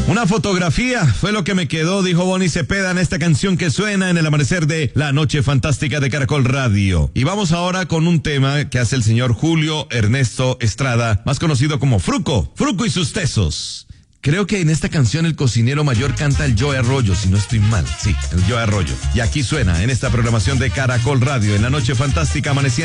Una fotografía fue lo que me quedó, dijo Bonnie Cepeda en esta canción que suena en el amanecer de La Noche Fantástica de Caracol Radio. Y vamos ahora con un tema que hace el señor Julio Ernesto Estrada, más conocido como Fruco y sus tesos. Creo que en esta canción el cocinero mayor canta el Joe Arroyo, si no estoy mal. Sí, el Joe Arroyo. Y aquí suena en esta programación de Caracol Radio, en La Noche Fantástica amaneciendo